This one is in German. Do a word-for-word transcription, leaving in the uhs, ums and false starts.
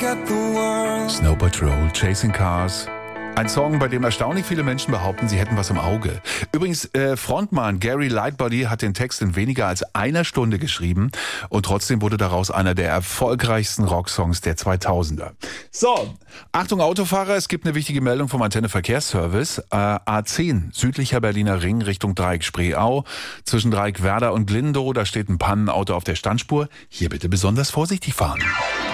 Snow Patrol, Chasing Cars. Ein Song, bei dem erstaunlich viele Menschen behaupten, sie hätten was im Auge. Übrigens, äh, Frontmann Gary Lightbody hat den Text in weniger als einer Stunde geschrieben und trotzdem wurde daraus einer der erfolgreichsten Rocksongs der zweitausender. So, Achtung Autofahrer, es gibt eine wichtige Meldung vom Antenne Verkehrsservice. Äh, A zehn, südlicher Berliner Ring Richtung Dreieck Spreeau, zwischen Dreieck Werder und Glindow, da steht ein Pannenauto auf der Standspur. Hier bitte besonders vorsichtig fahren.